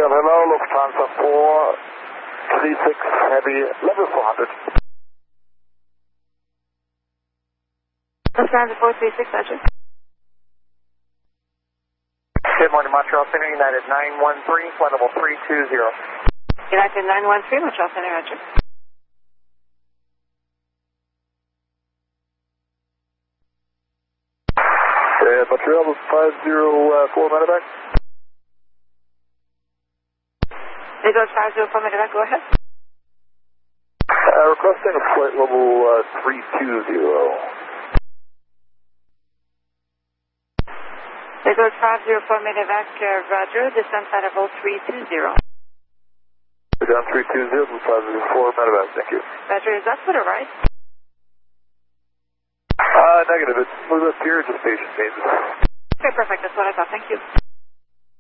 Michael, hello, Lufthansa 436 Heavy, level 400. Lufthansa 436, Roger. Good morning, Montreal Center, United 913, flight level 320. United 913, Montreal Center, Roger. Montreal 504 medevac. Lagos 504 medevac, go ahead. Requesting a flight level 320. Lagos 504 medevac, Roger, descent flight level 320. Down 320, 504 medevac, thank you. Roger, is that for the right? Negative, it's smooth up here, just patient changes. Okay, perfect, that's what I thought, thank you.